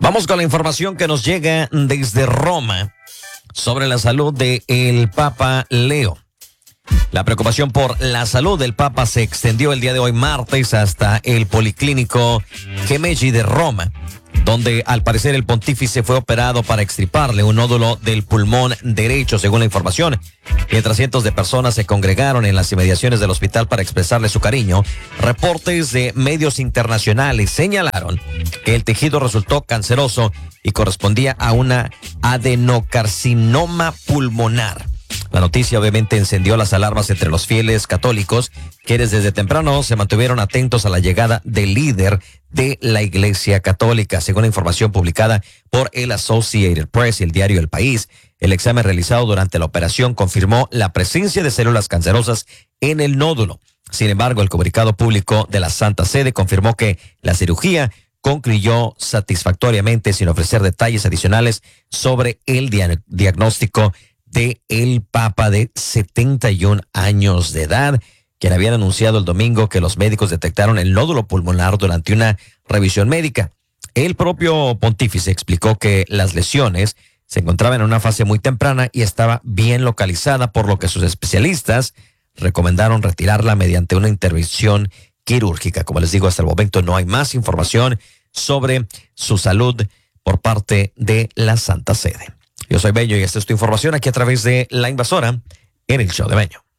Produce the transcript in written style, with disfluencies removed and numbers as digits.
Vamos con la información que nos llega desde Roma sobre la salud del Papa Leo. La preocupación por la salud del Papa se extendió el día de hoy martes hasta el Policlínico Gemelli de Roma, donde al parecer el pontífice fue operado para extirparle un nódulo del pulmón derecho, según la información. Mientras cientos de personas se congregaron en las inmediaciones del hospital para expresarle su cariño, reportes de medios internacionales señalaron que el tejido resultó canceroso y correspondía a una adenocarcinoma pulmonar. La noticia obviamente encendió las alarmas entre los fieles católicos, quienes desde temprano se mantuvieron atentos a la llegada del líder de la Iglesia Católica. Según la información publicada por el Associated Press y el diario El País, el examen realizado durante la operación confirmó la presencia de células cancerosas en el nódulo. Sin embargo, el comunicado público de la Santa Sede confirmó que la cirugía concluyó satisfactoriamente, sin ofrecer detalles adicionales sobre el diagnóstico de el Papa de 71 años de edad, quien habían anunciado el domingo que los médicos detectaron el nódulo pulmonar durante una revisión médica. El propio pontífice explicó que las lesiones se encontraban en una fase muy temprana y estaba bien localizada, por lo que sus especialistas recomendaron retirarla mediante una intervención quirúrgica. Como les digo, hasta el momento no hay más información sobre su salud por parte de la Santa Sede. Yo soy Bello y esta es tu información aquí a través de La Invasora en el Show de Bello.